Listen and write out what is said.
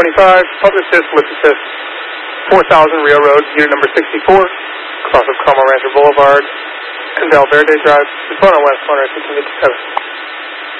25, public assist, lift assist, 4000 Rio Road, unit number 64, cross of Carmel Rancher Boulevard and Val Verde Drive, Daytona West, Monterey 1557.